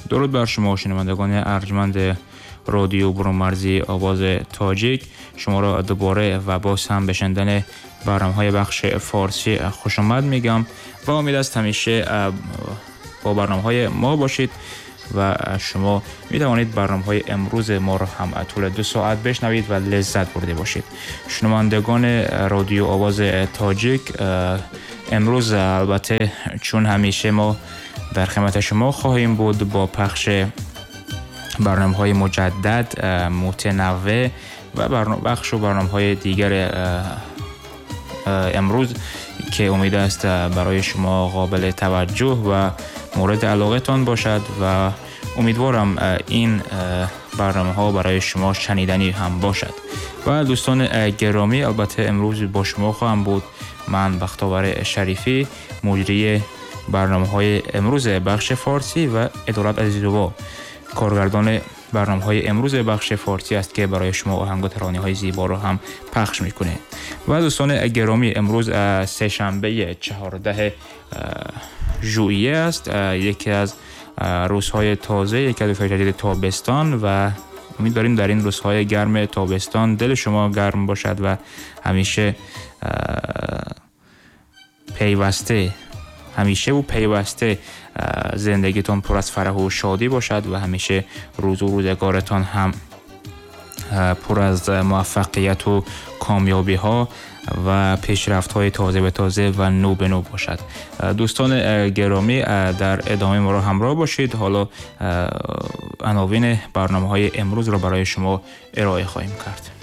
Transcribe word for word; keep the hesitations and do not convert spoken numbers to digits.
درود بر شما شنوندگان ارجمند رادیو برونمرزی آواز تاجیک. شما را دوباره و باز هم به شنیدن برنامه‌های بخش فارسی خوش آمد میگم و امید است همیشه با برنامه‌های ما باشید و شما می توانید برنامه‌های امروز ما را هم طول دو ساعت بشنوید و لذت برده باشید. شنوندگان رادیو آواز تاجیک، امروز البته چون همیشه ما در خدمت شما خواهیم بود با پخش برنامه‌های مجدد، متنوع و برنامه بخش و برنامه‌های دیگر امروز که امید است برای شما قابل توجه و مورد علاقتان باشد و امیدوارم این برنامه ها برای شما شنیدنی هم باشد. و دوستان گرامی، البته امروز با شما خواهم بود من بختاور شریفی، مجری برنامه های امروز بخش فارسی و ادارت عزیزروا کارگردان برنامه های امروز بخش فارسی است که برای شما آهنگ و ترانه های زیبا رو هم پخش میکنه. و دوستان گرامی، امروز سه شنبه چهارده ژوئیه است، یکی از روزهای تازه، یکی از روزهای جدید تابستان و امید داریم در این روزهای گرم تابستان دل شما گرم باشد و همیشه پیوسته همیشه و پیوسته زندگیتون پر از فرح و شادی باشد و همیشه روز و روزگارتان هم پر از موفقیت و کامیابی ها و پیشرفت های تازه به تازه و نو به نو باشد. دوستان گرامی، در ادامه ما را همراه باشید. حالا عناوین برنامه های امروز را برای شما ارائه خواهیم کرد.